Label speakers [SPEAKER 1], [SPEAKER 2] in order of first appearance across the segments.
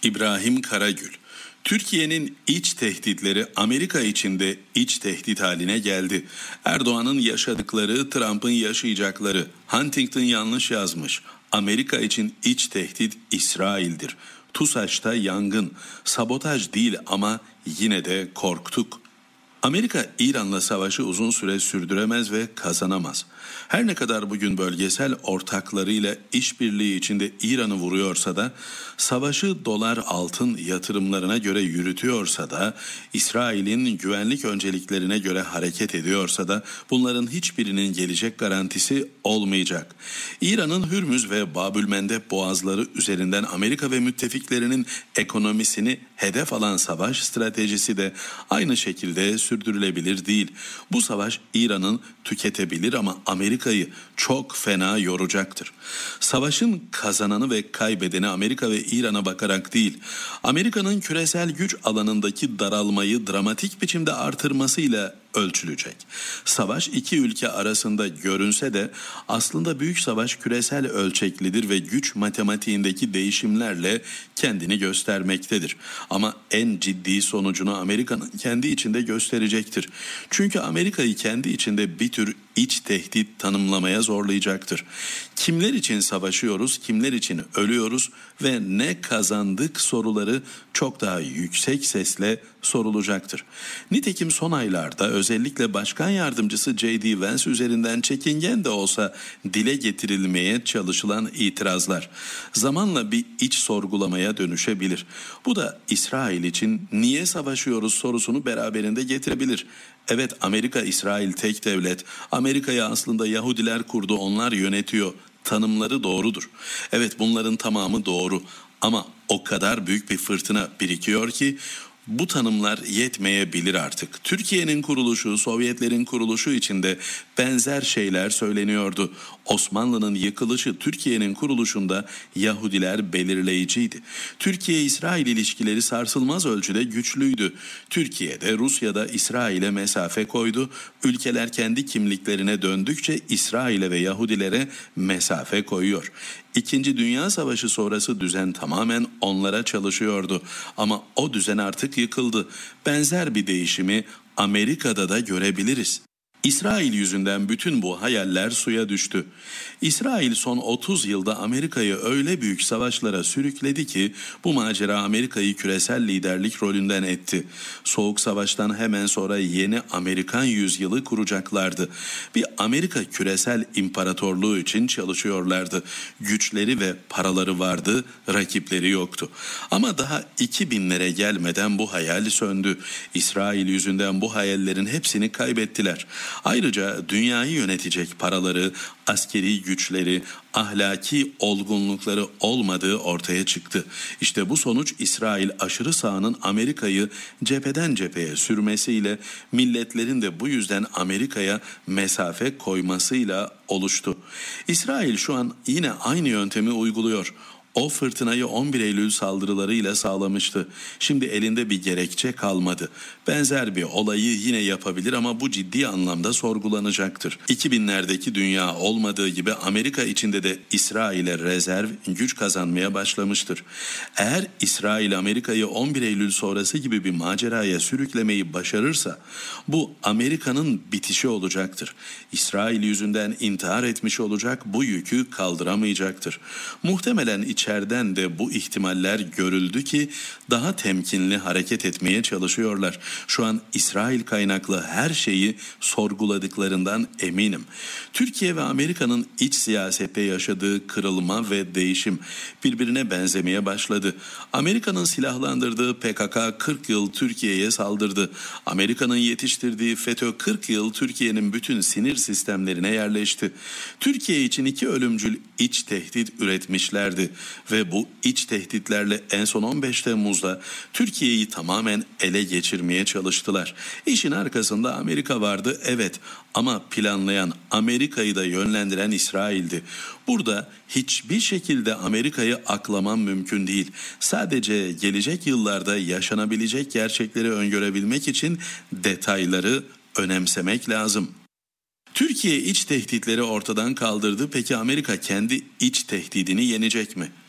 [SPEAKER 1] İbrahim Karagül. Türkiye'nin iç tehditleri Amerika için de iç tehdit haline geldi. Erdoğan'ın yaşadıkları, Trump'ın yaşayacakları. Huntington yanlış yazmış. Amerika için iç tehdit İsrail'dir. TUSAŞ'ta yangın. Sabotaj değil ama yine de korktuk. Amerika İran'la savaşı uzun süre sürdüremez ve kazanamaz. Her ne kadar bugün bölgesel ortaklarıyla işbirliği içinde İran'ı vuruyorsa da, savaşı dolar altın yatırımlarına göre yürütüyorsa da, İsrail'in güvenlik önceliklerine göre hareket ediyorsa da bunların hiçbirinin gelecek garantisi olmayacak. İran'ın Hürmüz ve Babülmendeb boğazları üzerinden Amerika ve müttefiklerinin ekonomisini hedef alan savaş stratejisi de aynı şekilde sürdürülebilir değil. Bu savaş İran'ın tüketebilir ama Amerika'yı çok fena yoracaktır. Savaşın kazananı ve kaybedeni Amerika ve İran'a bakarak değil, Amerika'nın küresel güç alanındaki daralmayı dramatik biçimde artırmasıyla ölçülecek. Savaş iki ülke arasında görünse de aslında büyük savaş küresel ölçeklidir ve güç matematiğindeki değişimlerle kendini göstermektedir. Ama en ciddi sonucunu Amerika'nın kendi içinde gösterecektir. Çünkü Amerika'yı kendi içinde bir tür iç tehdit tanımlamaya zorlayacaktır. Kimler için savaşıyoruz, kimler için ölüyoruz ve ne kazandık soruları çok daha yüksek sesle sorulacaktır. Nitekim son aylarda özellikle Başkan Yardımcısı J.D. Vance üzerinden çekingen de olsa dile getirilmeye çalışılan itirazlar zamanla bir iç sorgulamaya dönüşebilir. Bu da İsrail için niye savaşıyoruz sorusunu beraberinde getirebilir. Evet, Amerika İsrail tek devlet, Amerika'yı aslında Yahudiler kurdu, onlar yönetiyor tanımları doğrudur. Evet, bunların tamamı doğru ama o kadar büyük bir fırtına birikiyor ki bu tanımlar yetmeyebilir artık. Türkiye'nin kuruluşu, Sovyetlerin kuruluşu içinde benzer şeyler söyleniyordu. Osmanlı'nın yıkılışı Türkiye'nin kuruluşunda Yahudiler belirleyiciydi. Türkiye-İsrail ilişkileri sarsılmaz ölçüde güçlüydü. Türkiye'de, Rusya'da İsrail'e mesafe koydu. Ülkeler kendi kimliklerine döndükçe İsrail'e ve Yahudilere mesafe koyuyor. İkinci Dünya Savaşı sonrası düzen tamamen onlara çalışıyordu. Ama o düzen artık yıkıldı. Benzer bir değişimi Amerika'da da görebiliriz. İsrail yüzünden bütün bu hayaller suya düştü. İsrail son 30 yılda Amerika'yı öyle büyük savaşlara sürükledi ki bu macera Amerika'yı küresel liderlik rolünden etti. Soğuk Savaş'tan hemen sonra yeni Amerikan yüzyılı kuracaklardı. Bir Amerika küresel imparatorluğu için çalışıyorlardı. Güçleri ve paraları vardı, rakipleri yoktu. Ama daha 2000'lere gelmeden bu hayal söndü. İsrail yüzünden bu hayallerin hepsini kaybettiler. Ayrıca dünyayı yönetecek paraları, askeri güçleri, ahlaki olgunlukları olmadığı ortaya çıktı. İşte bu sonuç İsrail aşırı sağının Amerika'yı cepheden cepheye sürmesiyle, milletlerin de bu yüzden Amerika'ya mesafe koymasıyla oluştu. İsrail şu an yine aynı yöntemi uyguluyor. O fırtınayı 11 Eylül saldırılarıyla sağlamıştı. Şimdi elinde bir gerekçe kalmadı. Benzer bir olayı yine yapabilir ama bu ciddi anlamda sorgulanacaktır. 2000'lerdeki dünya olmadığı gibi Amerika içinde de İsrail'e rezerv güç kazanmaya başlamıştır. Eğer İsrail Amerika'yı 11 Eylül sonrası gibi bir maceraya sürüklemeyi başarırsa bu Amerika'nın bitişi olacaktır. İsrail yüzünden intihar etmiş olacak, bu yükü kaldıramayacaktır. Muhtemelen içeriden de bu ihtimaller görüldü ki daha temkinli hareket etmeye çalışıyorlar. Şu an İsrail kaynaklı her şeyi sorguladıklarından eminim. Türkiye ve Amerika'nın iç siyasette yaşadığı kırılma ve değişim birbirine benzemeye başladı. Amerika'nın silahlandırdığı PKK 40 yıl Türkiye'ye saldırdı. Amerika'nın yetiştirdiği FETÖ 40 yıl Türkiye'nin bütün sinir sistemlerine yerleşti. Türkiye için iki ölümcül iç tehdit üretmişlerdi. Ve bu iç tehditlerle en son 15 Temmuz'da Türkiye'yi tamamen ele geçirmeye çalıştılar. İşin arkasında Amerika vardı, evet, ama planlayan, Amerika'yı da yönlendiren İsrail'di. Burada hiçbir şekilde Amerika'yı aklaman mümkün değil. Sadece gelecek yıllarda yaşanabilecek gerçekleri öngörebilmek için detayları önemsemek lazım. Türkiye iç tehditleri ortadan kaldırdı. Peki Amerika kendi iç tehdidini yenecek mi?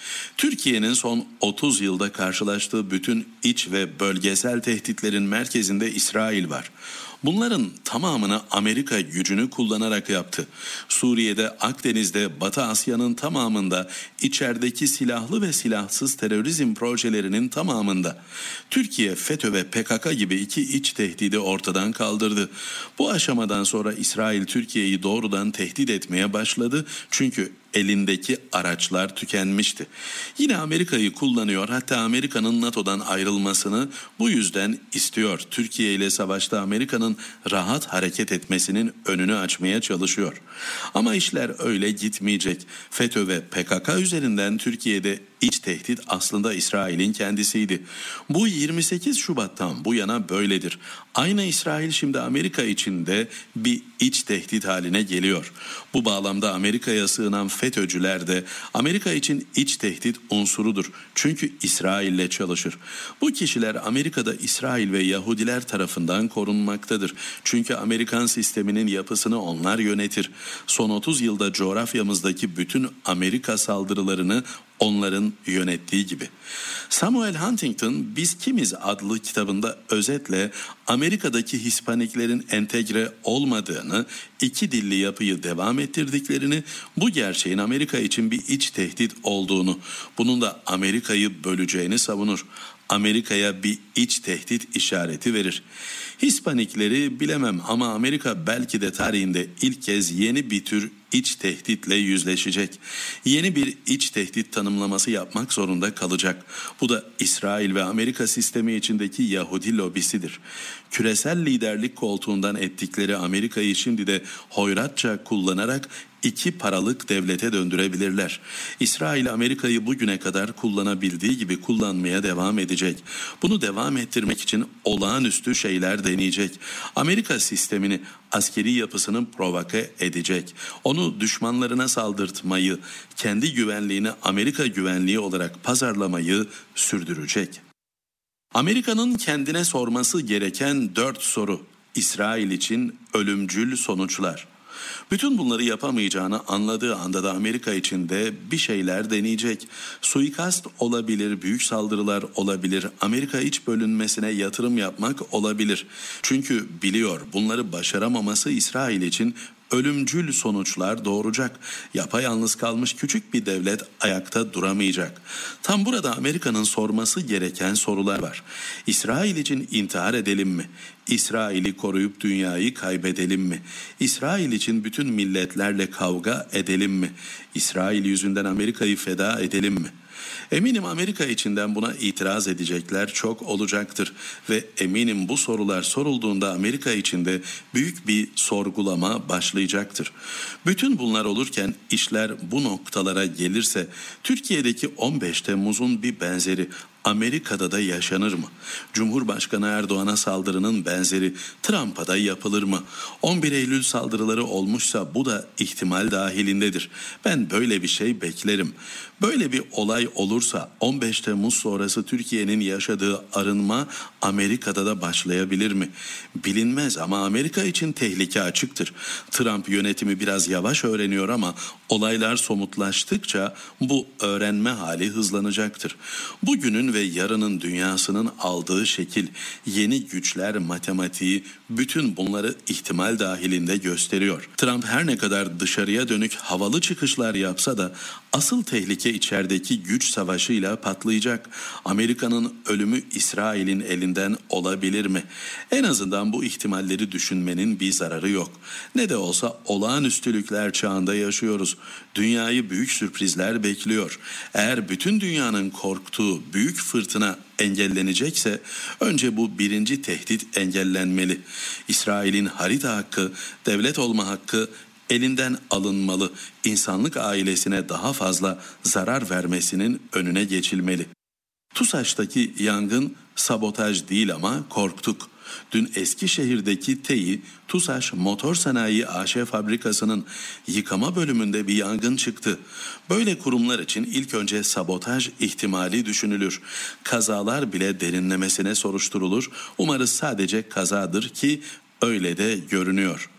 [SPEAKER 1] Türkiye'nin son 30 yılda karşılaştığı bütün iç ve bölgesel tehditlerin merkezinde İsrail var. Bunların tamamını Amerika gücünü kullanarak yaptı. Suriye'de, Akdeniz'de, Batı Asya'nın tamamında, içerideki silahlı ve silahsız terörizm projelerinin tamamında. Türkiye, FETÖ ve PKK gibi iki iç tehdidi ortadan kaldırdı. Bu aşamadan sonra İsrail Türkiye'yi doğrudan tehdit etmeye başladı. Çünkü elindeki araçlar tükenmişti. Yine Amerika'yı kullanıyor, hatta Amerika'nın NATO'dan ayrılmasını bu yüzden istiyor. Türkiye ile savaşta Amerika'nın rahat hareket etmesinin önünü açmaya çalışıyor. Ama işler öyle gitmeyecek. FETÖ ve PKK üzerinden Türkiye'de iç tehdit aslında İsrail'in kendisiydi. Bu 28 Şubat'tan bu yana böyledir. Aynı İsrail şimdi Amerika için de bir iç tehdit haline geliyor. Bu bağlamda Amerika'ya sığınan FETÖ'cüler de Amerika için iç tehdit unsurudur. Çünkü İsrail'le çalışır. Bu kişiler Amerika'da İsrail ve Yahudiler tarafından korunmaktadır. Çünkü Amerikan sisteminin yapısını onlar yönetir. Son 30 yılda coğrafyamızdaki bütün Amerika saldırılarını onların yönettiği gibi. Samuel Huntington Biz Kimiz adlı kitabında özetle Amerika'daki Hispaniklerin entegre olmadığını, iki dilli yapıyı devam ettirdiklerini, bu gerçeğin Amerika için bir iç tehdit olduğunu, bunun da Amerika'yı böleceğini savunur. Amerika'ya bir iç tehdit işareti verir. Hispanikleri bilemem ama Amerika belki de tarihinde ilk kez yeni bir tür iç tehditle yüzleşecek. Yeni bir iç tehdit tanımlaması yapmak zorunda kalacak. Bu da İsrail ve Amerika sistemi içindeki Yahudi lobisidir. Küresel liderlik koltuğundan ettikleri Amerika'yı şimdi de hoyratça kullanarak iki paralık devlete döndürebilirler. İsrail Amerika'yı bugüne kadar kullanabildiği gibi kullanmaya devam edecek. Bunu devam ettirmek için olağanüstü şeyler deneyecek. Amerika sistemini, askeri yapısını provoke edecek. Onu düşmanlarına saldırtmayı, kendi güvenliğini Amerika güvenliği olarak pazarlamayı sürdürecek. Amerika'nın kendine sorması gereken 4 soru. İsrail için ölümcül sonuçlar. Bütün bunları yapamayacağını anladığı anda da Amerika için de bir şeyler deneyecek. Suikast olabilir, büyük saldırılar olabilir, Amerika iç bölünmesine yatırım yapmak olabilir. Çünkü biliyor bunları başaramaması İsrail için ölümcül sonuçlar doğuracak. Yapayalnız kalmış küçük bir devlet ayakta duramayacak. Tam burada Amerika'nın sorması gereken sorular var. İsrail için intihar edelim mi? İsrail'i koruyup dünyayı kaybedelim mi? İsrail için bütün milletlerle kavga edelim mi? İsrail yüzünden Amerika'yı feda edelim mi? Eminim Amerika içinden buna itiraz edecekler çok olacaktır ve eminim bu sorular sorulduğunda Amerika içinde büyük bir sorgulama başlayacaktır. Bütün bunlar olurken işler bu noktalara gelirse Türkiye'deki 15 Temmuz'un bir benzeri Amerika'da da yaşanır mı? Cumhurbaşkanı Erdoğan'a saldırının benzeri Trump'a da yapılır mı? 11 Eylül saldırıları olmuşsa bu da ihtimal dahilindedir. Ben böyle bir şey beklerim. Böyle bir olay olursa 15 Temmuz sonrası Türkiye'nin yaşadığı arınma Amerika'da da başlayabilir mi? Bilinmez ama Amerika için tehlike açıktır. Trump yönetimi biraz yavaş öğreniyor ama olaylar somutlaştıkça bu öğrenme hali hızlanacaktır. Bugünün ve yarının dünyasının aldığı şekil, yeni güçler matematiği bütün bunları ihtimal dahilinde gösteriyor. Trump her ne kadar dışarıya dönük havalı çıkışlar yapsa da asıl tehlike içerideki güç savaşıyla patlayacak. Amerika'nın ölümü İsrail'in elinden olabilir mi? En azından bu ihtimalleri düşünmenin bir zararı yok. Ne de olsa olağanüstülükler çağında yaşıyoruz. Dünyayı büyük sürprizler bekliyor. Eğer bütün dünyanın korktuğu büyük fırtına engellenecekse önce bu birinci tehdit engellenmeli. İsrail'in harita hakkı, devlet olma hakkı elinden alınmalı. İnsanlık ailesine daha fazla zarar vermesinin önüne geçilmeli. TUSAŞ'taki yangın sabotaj değil ama korktuk. Dün Eskişehir'deki TEİ, TUSAŞ Motor Sanayi AŞ fabrikasının yıkama bölümünde bir yangın çıktı. Böyle kurumlar için ilk önce sabotaj ihtimali düşünülür. Kazalar bile derinlemesine soruşturulur. Umarız sadece kazadır ki öyle de görünüyor.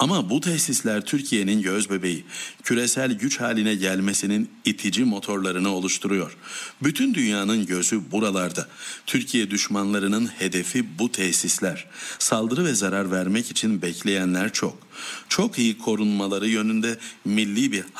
[SPEAKER 1] Ama bu tesisler Türkiye'nin gözbebeği. Küresel güç haline gelmesinin itici motorlarını oluşturuyor. Bütün dünyanın gözü buralarda. Türkiye düşmanlarının hedefi bu tesisler. Saldırı ve zarar vermek için bekleyenler çok. Çok iyi korunmaları yönünde milli bir